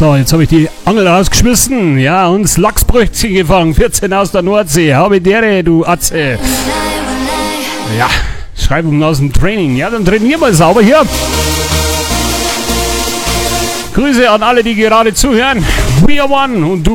So, jetzt habe ich die Angel rausgeschmissen. Ja, und das Lachsbrötchen gefangen. 14 aus der Nordsee. Habe dere, du Atze. Ja, Schreibung aus dem Training. Ja, dann trainieren wir sauber hier. Grüße an alle, die gerade zuhören. We are one und du